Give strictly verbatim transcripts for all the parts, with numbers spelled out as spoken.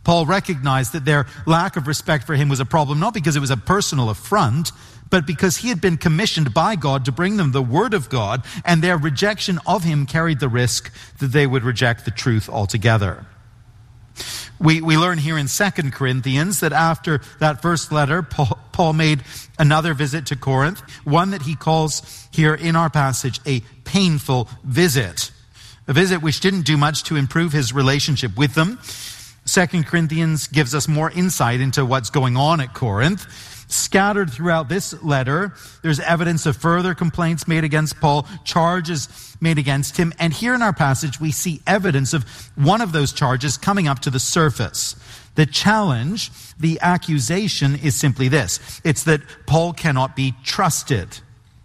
Paul recognized that their lack of respect for him was a problem, not because it was a personal affront, but because he had been commissioned by God to bring them the word of God, and their rejection of him carried the risk that they would reject the truth altogether. We we learn here in Second Corinthians that after that first letter, Paul, Paul made another visit to Corinth, one that he calls here in our passage a painful visit. A visit which didn't do much to improve his relationship with them. Second Corinthians gives us more insight into what's going on at Corinth. Scattered throughout this letter, there's evidence of further complaints made against Paul, charges made against him. And here in our passage, we see evidence of one of those charges coming up to the surface. The challenge, the accusation is simply this. It's that Paul cannot be trusted.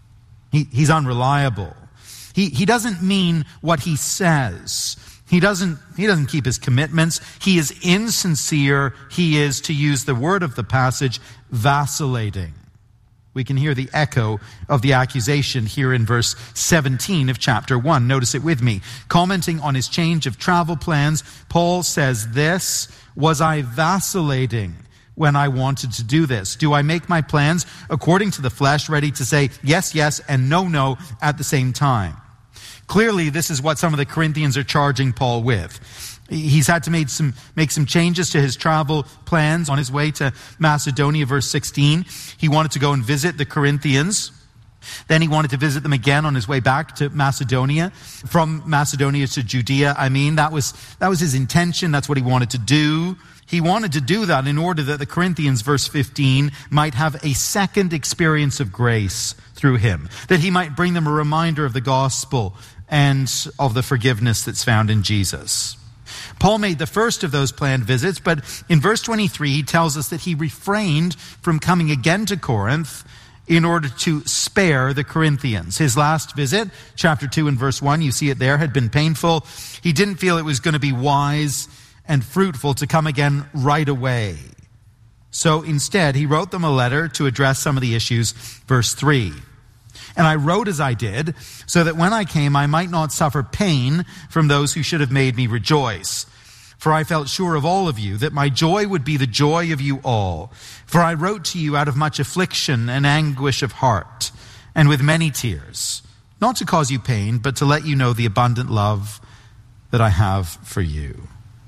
He, he's unreliable. He, he doesn't mean what he says. He doesn't, he doesn't keep his commitments. He is insincere. He is, to use the word of the passage, vacillating. We can hear the echo of the accusation here in verse seventeen of chapter one. Notice it with me. Commenting on his change of travel plans, Paul says this, "Was I vacillating when I wanted to do this? Do I make my plans according to the flesh, ready to say yes, yes, and no, no at the same time?" Clearly, this is what some of the Corinthians are charging Paul with. He's had to make some, make some changes to his travel plans on his way to Macedonia, verse sixteen. He wanted to go and visit the Corinthians. Then he wanted to visit them again on his way back to Macedonia. From Macedonia to Judea, I mean, that was, that was his intention. That's what he wanted to do. He wanted to do that in order that the Corinthians, verse fifteen, might have a second experience of grace through him, that he might bring them a reminder of the gospel and of the forgiveness that's found in Jesus. Paul made the first of those planned visits, but in verse twenty-three, he tells us that he refrained from coming again to Corinth in order to spare the Corinthians. His last visit, chapter two and verse one, you see it there, had been painful. He didn't feel it was going to be wise and fruitful to come again right away. So instead, he wrote them a letter to address some of the issues. Verse three, "And I wrote as I did, so that when I came, I might not suffer pain from those who should have made me rejoice. For I felt sure of all of you, that my joy would be the joy of you all. For I wrote to you out of much affliction and anguish of heart, and with many tears, not to cause you pain, but to let you know the abundant love that I have for you."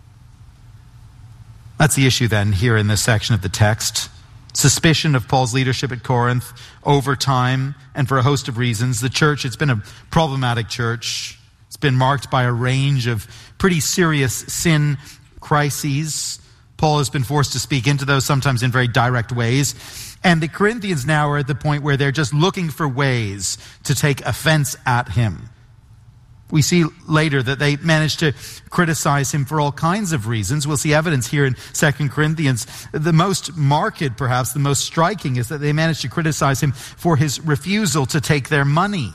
That's the issue then here in this section of the text. Suspicion of Paul's leadership at Corinth over time, and for a host of reasons. The church, it's been a problematic church. It's been marked by a range of pretty serious sin crises. Paul has been forced to speak into those, sometimes in very direct ways. And the Corinthians now are at the point where they're just looking for ways to take offense at him. We see later that they managed to criticize him for all kinds of reasons. We'll see evidence here in Second Corinthians. The most marked, perhaps the most striking, is that they managed to criticize him for his refusal to take their money.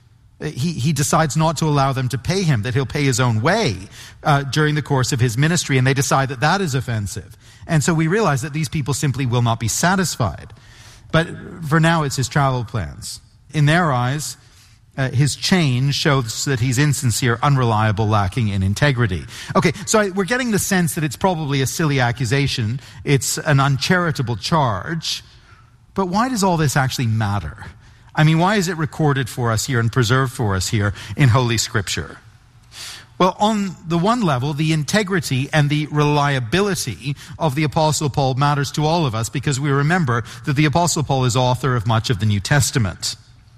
He, he decides not to allow them to pay him, that he'll pay his own way uh, during the course of his ministry, and they decide that that is offensive. And so we realize that these people simply will not be satisfied. But for now, it's his travel plans. In their eyes, Uh, his change shows that he's insincere, unreliable, lacking in integrity. Okay, so I, we're getting the sense that it's probably a silly accusation. It's an uncharitable charge. But why does all this actually matter? I mean, why is it recorded for us here and preserved for us here in Holy Scripture? Well, on the one level, the integrity and the reliability of the Apostle Paul matters to all of us, because we remember that the Apostle Paul is author of much of the New Testament.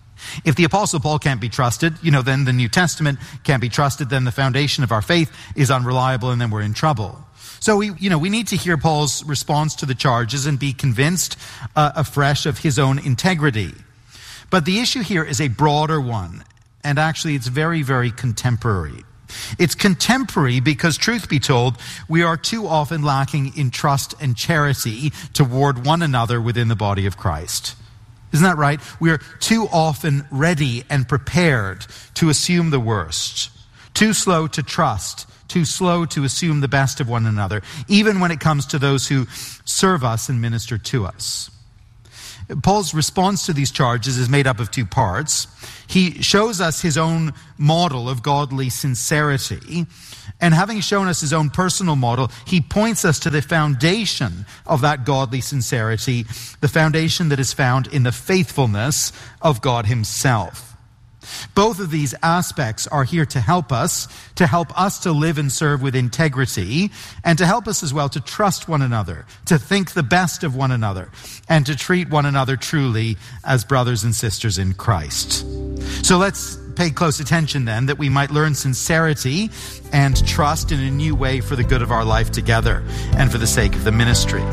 If the Apostle Paul can't be trusted, you know, then the New Testament can't be trusted, then the foundation of our faith is unreliable, and then we're in trouble. So we, you know, we need to hear Paul's response to the charges and be convinced uh, afresh of his own integrity. But the issue here is a broader one, and actually it's very, very contemporary. It's contemporary because, truth be told, we are too often lacking in trust and charity toward one another within the body of Christ. Isn't that right? We are too often ready and prepared to assume the worst, too slow to trust, too slow to assume the best of one another, even when it comes to those who serve us and minister to us. Paul's response to these charges is made up of two parts. He shows us his own model of godly sincerity, and having shown us his own personal model, he points us to the foundation of that godly sincerity, the foundation that is found in the faithfulness of God himself. Both of these aspects are here to help us, to help us to live and serve with integrity, and to help us as well to trust one another, to think the best of one another, and to treat one another truly as brothers and sisters in Christ. So let's pay close attention then, that we might learn sincerity and trust in a new way for the good of our life together and for the sake of the ministry.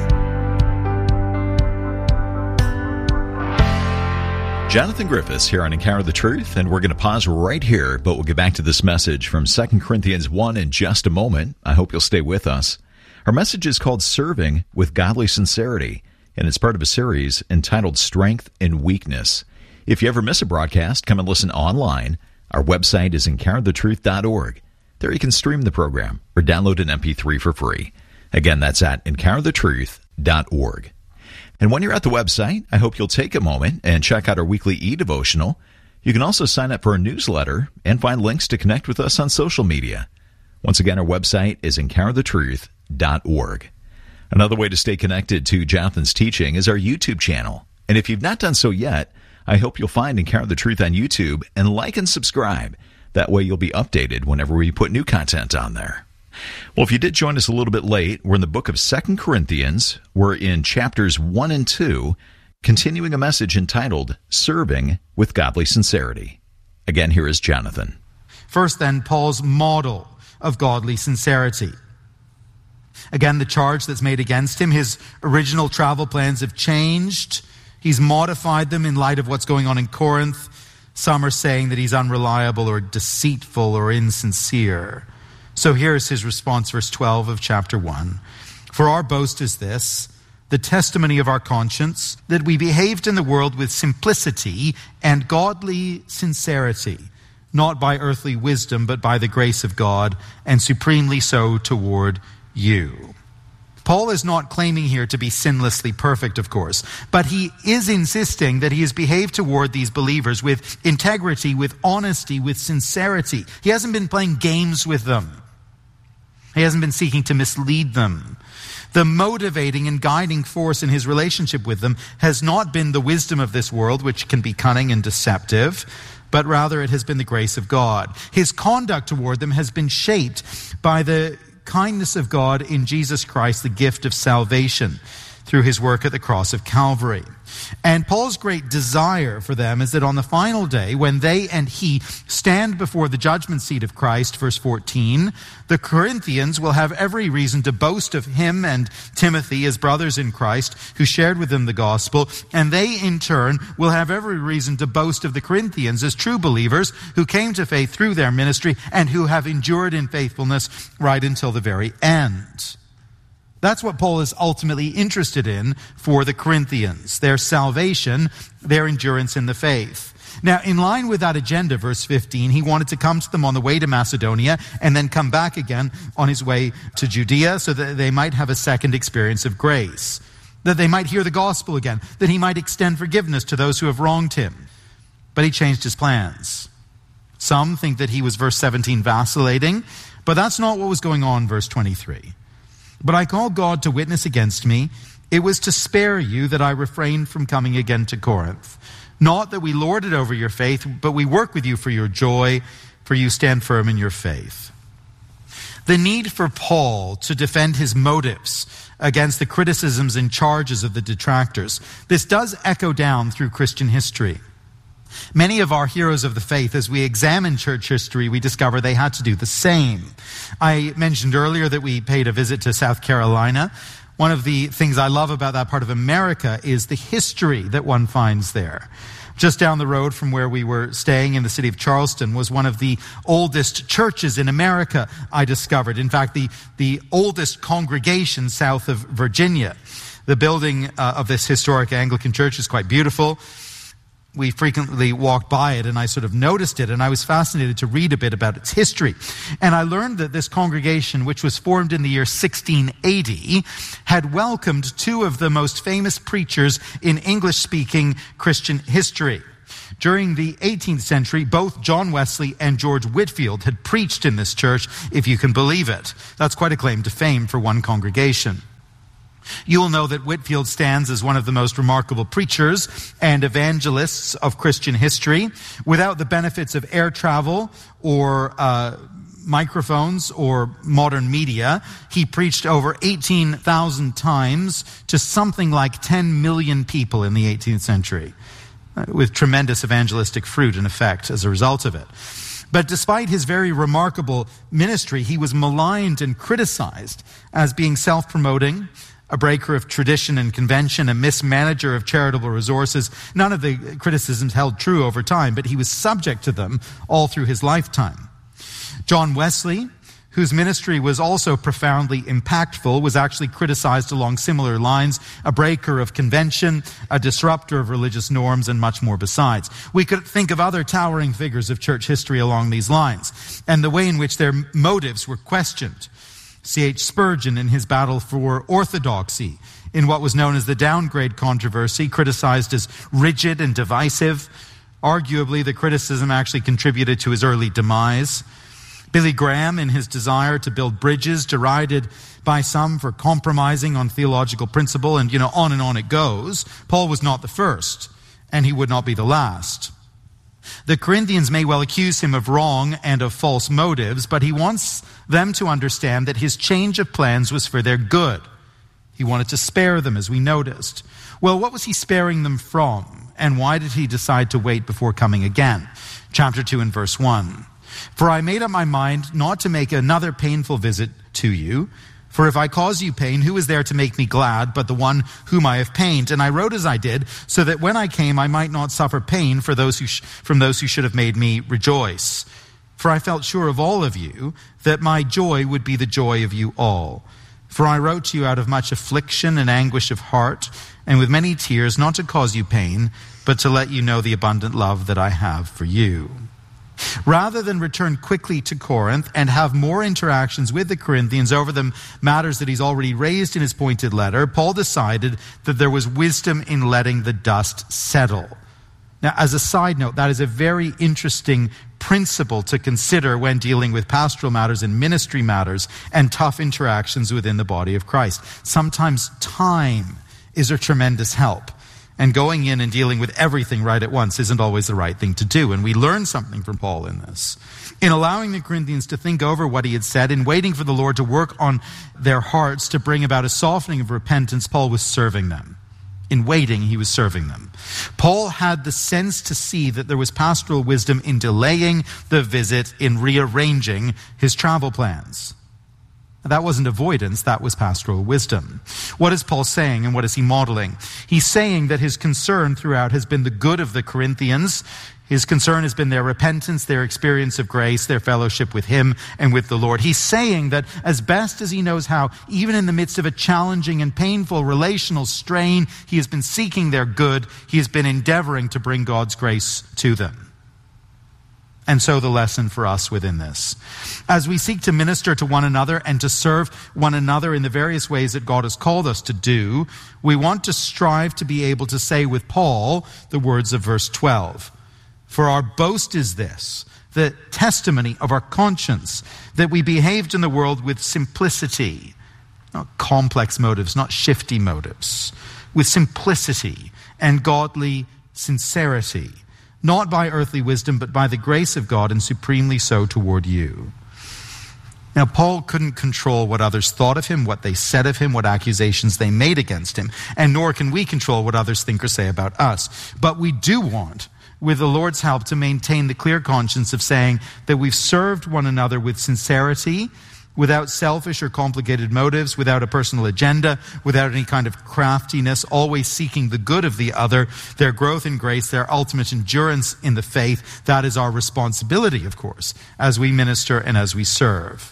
Jonathan Griffiths here on Encounter the Truth, and we're going to pause right here, but we'll get back to this message from Second Corinthians one in just a moment. I hope you'll stay with us. Our message is called Serving with Godly Sincerity, and it's part of a series entitled Strength and Weakness. If you ever miss a broadcast, come and listen online. Our website is encounter the truth dot org. There you can stream the program or download an M P three for free. Again, that's at encounter the truth dot org. And when you're at the website, I hope you'll take a moment and check out our weekly e-devotional. You can also sign up for our newsletter and find links to connect with us on social media. Once again, our website is encounter the truth dot org. Another way to stay connected to Jonathan's teaching is our YouTube channel. And if you've not done so yet, I hope you'll find Encounter the Truth on YouTube and like and subscribe. That way you'll be updated whenever we put new content on there. Well, if you did join us a little bit late, we're in the book of Second Corinthians. We're in chapters one and two, continuing a message entitled Serving with Godly Sincerity. Again, here is Jonathan. First then, Paul's model of godly sincerity. Again, the charge that's made against him, his original travel plans have changed. He's modified them in light of what's going on in Corinth. Some are saying that he's unreliable or deceitful or insincere. So here's his response, verse twelve of chapter one. For our boast is this, the testimony of our conscience, that we behaved in the world with simplicity and godly sincerity, not by earthly wisdom, but by the grace of God, and supremely so toward you. Paul is not claiming here to be sinlessly perfect, of course, but he is insisting that he has behaved toward these believers with integrity, with honesty, with sincerity. He hasn't been playing games with them. He hasn't been seeking to mislead them. The motivating and guiding force in his relationship with them has not been the wisdom of this world, which can be cunning and deceptive, but rather it has been the grace of God. His conduct toward them has been shaped by the kindness of God in Jesus Christ, the gift of salvation through his work at the cross of Calvary. And Paul's great desire for them is that on the final day, when they and he stand before the judgment seat of Christ, verse fourteen, the Corinthians will have every reason to boast of him and Timothy as brothers in Christ who shared with them the gospel, and they in turn will have every reason to boast of the Corinthians as true believers who came to faith through their ministry and who have endured in faithfulness right until the very end. That's what Paul is ultimately interested in for the Corinthians, their salvation, their endurance in the faith. Now, in line with that agenda, verse fifteen, he wanted to come to them on the way to Macedonia and then come back again on his way to Judea so that they might have a second experience of grace, that they might hear the gospel again, that he might extend forgiveness to those who have wronged him. But he changed his plans. Some think that he was, verse seventeen, vacillating, but that's not what was going on, verse twenty-three. But I call God to witness against me. It was to spare you that I refrained from coming again to Corinth. Not that we lord it over your faith, but we work with you for your joy, for you stand firm in your faith. The need for Paul to defend his motives against the criticisms and charges of the detractors, this does echo down through Christian history. Many of our heroes of the faith, as we examine church history, we discover they had to do the same. I mentioned earlier that we paid a visit to South Carolina. One of the things I love about that part of America is the history that one finds there. Just down the road from where we were staying in the city of Charleston was one of the oldest churches in America, I discovered. In fact, the, the oldest congregation south of Virginia. The building uh, of this historic Anglican church is quite beautiful. we frequently walked by it, and I sort of noticed it, and I was fascinated to read a bit about its history. And I learned that this congregation, which was formed in the year sixteen eighty, had welcomed two of the most famous preachers in English-speaking Christian history. During the eighteenth century, both John Wesley and George Whitefield had preached in this church, if you can believe it. That's quite a claim to fame for one congregation. You will know that Whitefield stands as one of the most remarkable preachers and evangelists of Christian history. Without the benefits of air travel or uh, microphones or modern media, he preached over eighteen thousand times to something like ten million people in the eighteenth century, uh, with tremendous evangelistic fruit and effect as a result of it. But despite his very remarkable ministry, he was maligned and criticized as being self-promoting, a breaker of tradition and convention, a mismanager of charitable resources. None of the criticisms held true over time, but he was subject to them all through his lifetime. John Wesley, whose ministry was also profoundly impactful, was actually criticized along similar lines, a breaker of convention, a disruptor of religious norms, and much more besides. We could think of other towering figures of church history along these lines, and the way in which their motives were questioned. C H Spurgeon, in his battle for orthodoxy, in what was known as the downgrade controversy, criticized as rigid and divisive. Arguably, the criticism actually contributed to his early demise. Billy Graham, in his desire to build bridges, derided by some for compromising on theological principle, and, you know, on and on it goes. Paul was not the first, and he would not be the last. The Corinthians may well accuse him of wrong and of false motives, but he wants them to understand that his change of plans was for their good. He wanted to spare them, as we noticed. Well, what was he sparing them from? And why did he decide to wait before coming again? Chapter two and verse one. For I made up my mind not to make another painful visit to you. For if I cause you pain, who is there to make me glad but the one whom I have pained? And I wrote as I did, so that when I came I might not suffer pain for those who sh- from those who should have made me rejoice. For I felt sure of all of you that my joy would be the joy of you all. For I wrote to you out of much affliction and anguish of heart, and with many tears, not to cause you pain, but to let you know the abundant love that I have for you. Rather than return quickly to Corinth and have more interactions with the Corinthians over the matters that he's already raised in his pointed letter, Paul decided that there was wisdom in letting the dust settle. Now, as a side note, that is a very interesting principle to consider when dealing with pastoral matters and ministry matters and tough interactions within the body of Christ. Sometimes time is a tremendous help. And going in and dealing with everything right at once isn't always the right thing to do. And we learn something from Paul in this. In allowing the Corinthians to think over what he had said, in waiting for the Lord to work on their hearts to bring about a softening of repentance, Paul was serving them. In waiting, he was serving them. Paul had the sense to see that there was pastoral wisdom in delaying the visit, in rearranging his travel plans. That wasn't avoidance, that was pastoral wisdom. What is Paul saying and what is he modeling? He's saying that his concern throughout has been the good of the Corinthians. His concern has been their repentance, their experience of grace, their fellowship with him and with the Lord. He's saying that as best as he knows how, even in the midst of a challenging and painful relational strain, he has been seeking their good. He has been endeavoring to bring God's grace to them. And so the lesson for us within this. As we seek to minister to one another and to serve one another in the various ways that God has called us to do, we want to strive to be able to say with Paul the words of verse twelve. For our boast is this, the testimony of our conscience, that we behaved in the world with simplicity, not complex motives, not shifty motives, with simplicity and godly sincerity, not by earthly wisdom, but by the grace of God, and supremely so toward you. Now, Paul couldn't control what others thought of him, what they said of him, what accusations they made against him, and nor can we control what others think or say about us. But we do want, with the Lord's help, to maintain the clear conscience of saying that we've served one another with sincerity, without selfish or complicated motives, without a personal agenda, without any kind of craftiness, always seeking the good of the other, their growth in grace, their ultimate endurance in the faith. That is our responsibility, of course, as we minister and as we serve.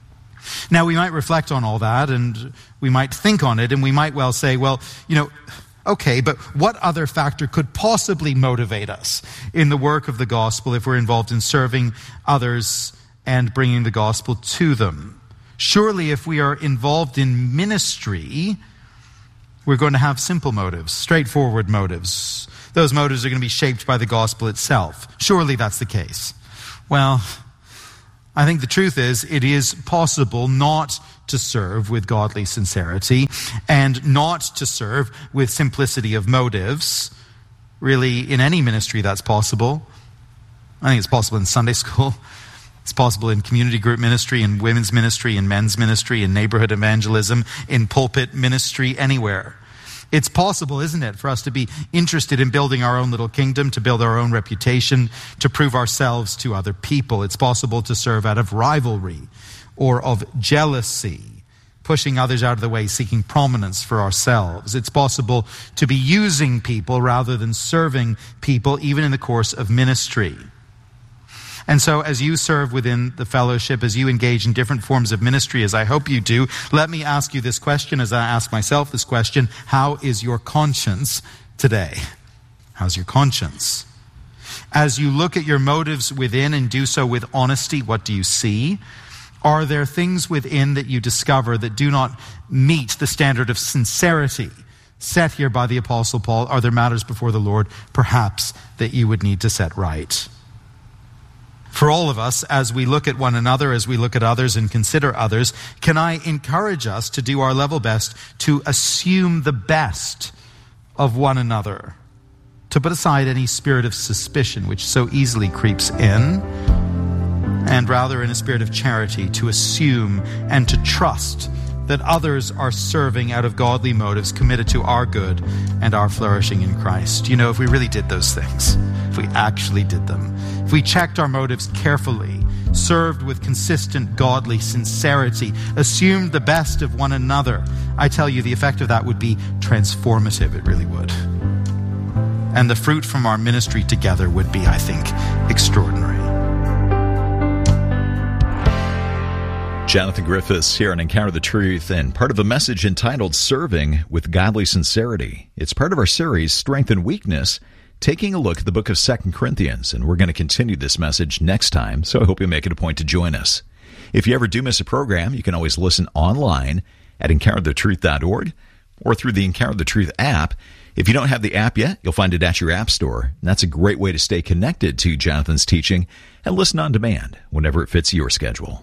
Now, we might reflect on all that, and we might think on it, and we might well say, well, you know, Okay, but what other factor could possibly motivate us in the work of the gospel if we're involved in serving others and bringing the gospel to them? Surely if we are involved in ministry, we're going to have simple motives, straightforward motives. Those motives are going to be shaped by the gospel itself. Surely that's the case. Well, I think the truth is it is possible not to serve with godly sincerity and not to serve with simplicity of motives. Really, in any ministry that's possible. I think it's possible in Sunday school. It's possible in community group ministry, in women's ministry, in men's ministry, in neighborhood evangelism, in pulpit ministry, anywhere. It's possible, isn't it, for us to be interested in building our own little kingdom, to build our own reputation, to prove ourselves to other people. It's possible to serve out of rivalry or of jealousy, pushing others out of the way, seeking prominence for ourselves. It's possible to be using people rather than serving people, even in the course of ministry. And so as you serve within the fellowship, as you engage in different forms of ministry, as I hope you do, let me ask you this question, as I ask myself this question: how is your conscience today? How's your conscience? As you look at your motives within and do so with honesty, what do you see? Are there things within that you discover that do not meet the standard of sincerity set here by the Apostle Paul? Are there matters before the Lord, perhaps, that you would need to set right? For all of us, as we look at one another, as we look at others and consider others, can I encourage us to do our level best to assume the best of one another, to put aside any spirit of suspicion which so easily creeps in, and rather in a spirit of charity to assume and to trust that others are serving out of godly motives, committed to our good and our flourishing in Christ. You know, if we really did those things, if we actually did them, if we checked our motives carefully, served with consistent godly sincerity, assumed the best of one another, I tell you, the effect of that would be transformative. It really would. And the fruit from our ministry together would be, I think, extraordinary. Jonathan Griffiths here on Encounter the Truth, and part of a message entitled Serving with Godly Sincerity. It's part of our series, Strength and Weakness, taking a look at the book of Second Corinthians, and we're going to continue this message next time, so I hope you make it a point to join us. If you ever do miss a program, you can always listen online at encounter the truth dot org or through the Encounter the Truth app. If you don't have the app yet, you'll find it at your app store, and that's a great way to stay connected to Jonathan's teaching and listen on demand whenever it fits your schedule.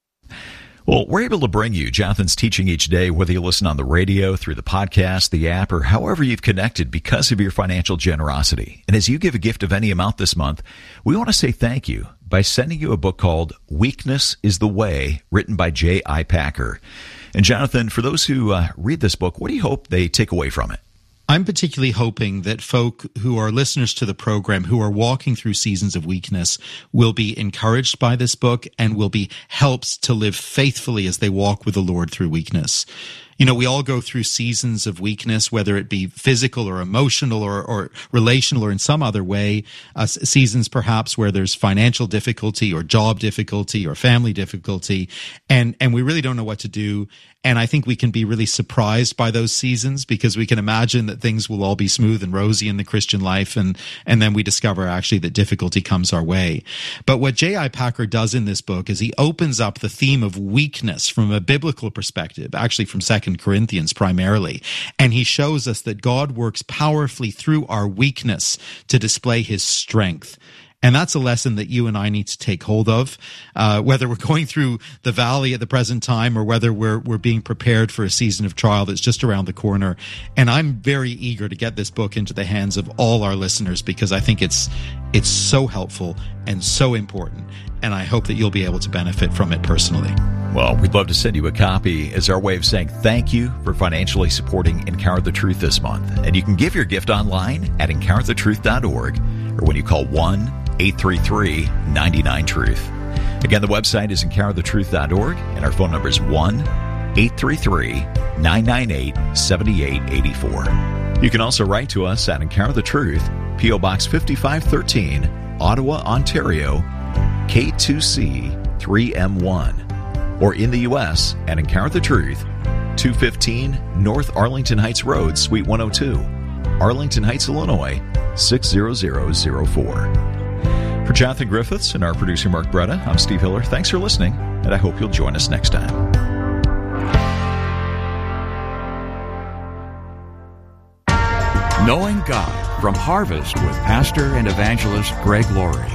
Well, we're able to bring you Jonathan's teaching each day, whether you listen on the radio, through the podcast, the app, or however you've connected because of your financial generosity. And as you give a gift of any amount this month, we want to say thank you by sending you a book called Weakness is the Way, written by J I Packer. And Jonathan, for those who uh, read this book, what do you hope they take away from it? I'm particularly hoping that folk who are listeners to the program, who are walking through seasons of weakness, will be encouraged by this book and will be helped to live faithfully as they walk with the Lord through weakness. You know, we all go through seasons of weakness, whether it be physical or emotional or, or relational or in some other way, uh, seasons perhaps where there's financial difficulty or job difficulty or family difficulty, and, and we really don't know what to do. And I think we can be really surprised by those seasons because we can imagine that things will all be smooth and rosy in the Christian life, and, and then we discover actually that difficulty comes our way. But what J I Packer does in this book is he opens up the theme of weakness from a biblical perspective, actually from Second Corinthians primarily, and he shows us that God works powerfully through our weakness to display his strength. And that's a lesson that you and I need to take hold of, uh, whether we're going through the valley at the present time or whether we're we're being prepared for a season of trial that's just around the corner. And I'm very eager to get this book into the hands of all our listeners because I think it's it's so helpful and so important. And I hope that you'll be able to benefit from it personally. Well, we'd love to send you a copy as our way of saying thank you for financially supporting Encounter the Truth this month. And you can give your gift online at encounter the truth dot org or when you call one eight three three nine nine truth. Again, the website is encounter the truth dot org and our phone number is one eight three three nine nine eight seven eight eight four. You can also write to us at Encounter the Truth, P O Box fifty-five thirteen, Ottawa, Ontario, K two C three M one, or in the U S at Encounter the Truth, two fifteen North Arlington Heights Road, Suite one oh two, Arlington Heights, Illinois, six zero zero zero four. For Jonathan Griffiths and our producer Mark Bretta, I'm Steve Hiller. Thanks for listening, and I hope you'll join us next time. Knowing God from Harvest with Pastor and Evangelist Greg Laurie.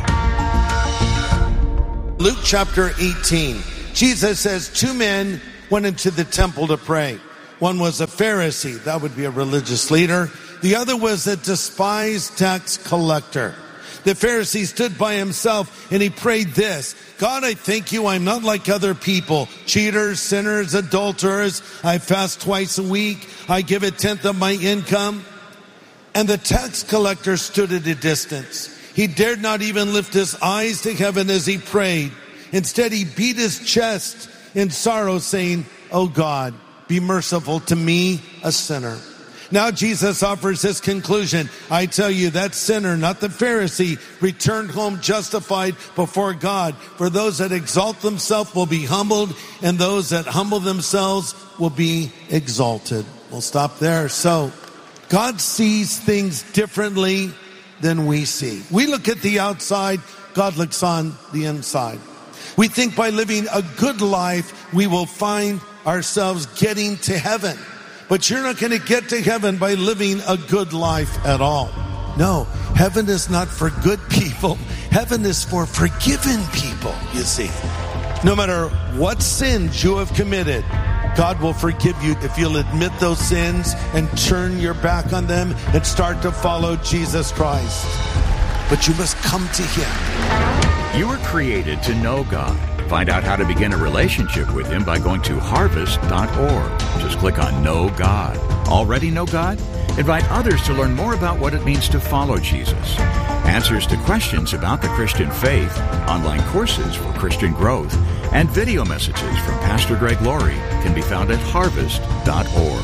Luke chapter eighteen. Jesus says two men went into the temple to pray. One was a Pharisee, that would be a religious leader. The other was a despised tax collector. The Pharisee stood by himself and he prayed this: God, I thank you, I'm not like other people, cheaters, sinners, adulterers. I fast twice a week. I give a tenth of my income. And the tax collector stood at a distance. He dared not even lift his eyes to heaven as he prayed. Instead, he beat his chest in sorrow, saying, "Oh God, be merciful to me, a sinner." Now Jesus offers this conclusion: I tell you, that sinner, not the Pharisee, returned home justified before God. For those that exalt themselves will be humbled, and those that humble themselves will be exalted. We'll stop there. So, God sees things differently than we see. We look at the outside, God looks on the inside. We think by living a good life, we will find ourselves getting to heaven. But you're not going to get to heaven by living a good life at all. No, heaven is not for good people. Heaven is for forgiven people, you see. No matter what sins you have committed, God will forgive you if you'll admit those sins and turn your back on them and start to follow Jesus Christ. But you must come to Him. You were created to know God. Find out how to begin a relationship with Him by going to harvest dot org. Just click on Know God. Already know God? Invite others to learn more about what it means to follow Jesus. Answers to questions about the Christian faith, online courses for Christian growth, and video messages from Pastor Greg Laurie can be found at harvest dot org.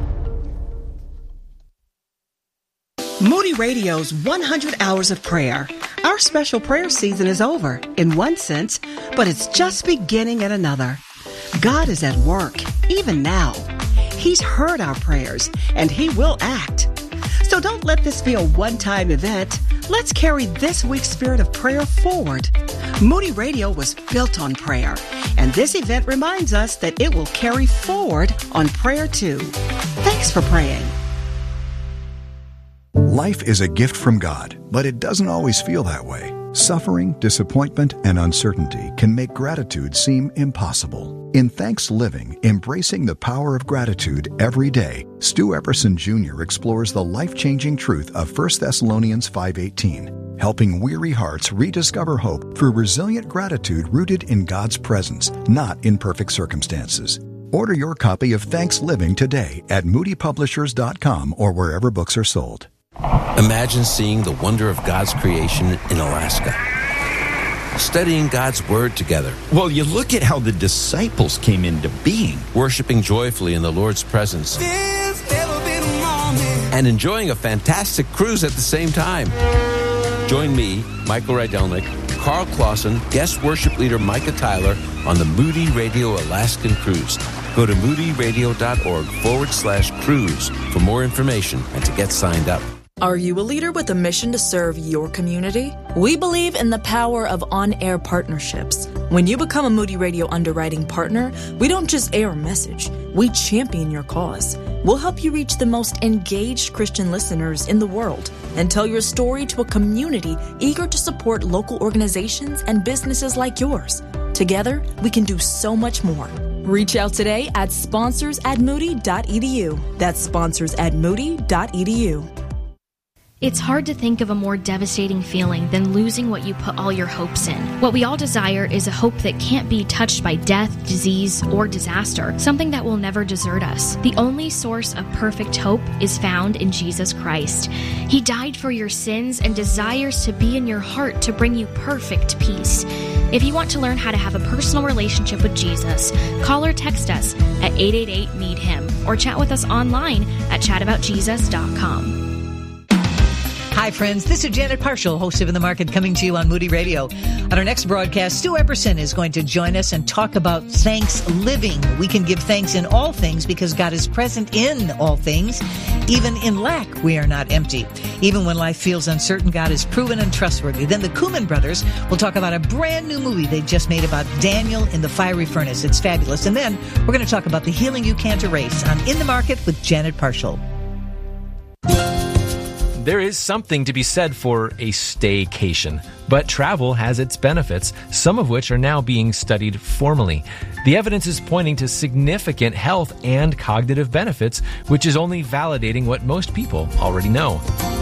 Moody Radio's one hundred Hours of Prayer. Our special prayer season is over, in one sense, but it's just beginning in another. God is at work, even now. He's heard our prayers, and He will act. So don't let this be a one-time event. Let's carry this week's spirit of prayer forward. Moody Radio was built on prayer, and this event reminds us that it will carry forward on prayer too. Thanks for praying. Life is a gift from God, but it doesn't always feel that way. Suffering, disappointment, and uncertainty can make gratitude seem impossible. In Thanks Living, Embracing the Power of Gratitude Every Day, Stu Epperson Junior explores the life-changing truth of First Thessalonians five eighteen, helping weary hearts rediscover hope through resilient gratitude rooted in God's presence, not in perfect circumstances. Order your copy of Thanks Living today at moody publishers dot com or wherever books are sold. Imagine seeing the wonder of God's creation in Alaska. Studying God's Word together. Well, you look at how the disciples came into being. Worshiping joyfully in the Lord's presence. And enjoying a fantastic cruise at the same time. Join me, Michael Rydelnik, Carl Clausen, guest worship leader Micah Tyler on the Moody Radio Alaskan Cruise. Go to moody radio dot org forward slash cruise for more information and to get signed up. Are you a leader with a mission to serve your community? We believe in the power of on-air partnerships. When you become a Moody Radio underwriting partner, we don't just air a message, we champion your cause. We'll help you reach the most engaged Christian listeners in the world and tell your story to a community eager to support local organizations and businesses like yours. Together, we can do so much more. Reach out today at sponsors at moody dot e d u. That's sponsors at moody dot e d u. It's hard to think of a more devastating feeling than losing what you put all your hopes in. What we all desire is a hope that can't be touched by death, disease, or disaster, something that will never desert us. The only source of perfect hope is found in Jesus Christ. He died for your sins and desires to be in your heart to bring you perfect peace. If you want to learn how to have a personal relationship with Jesus, call or text us at eight eight eight, need him or chat with us online at chat about jesus dot com. Hi, friends. This is Janet Parshall, host of In the Market, coming to you on Moody Radio. On our next broadcast, Stu Epperson is going to join us and talk about thanks living. We can give thanks in all things because God is present in all things. Even in lack, we are not empty. Even when life feels uncertain, God is proven and trustworthy. Then the Kuhlman brothers will talk about a brand new movie they just made about Daniel in the fiery furnace. It's fabulous. And then we're going to talk about the healing you can't erase on In the Market with Janet Parshall. There is something to be said for a staycation, but travel has its benefits, some of which are now being studied formally. The evidence is pointing to significant health and cognitive benefits, which is only validating what most people already know.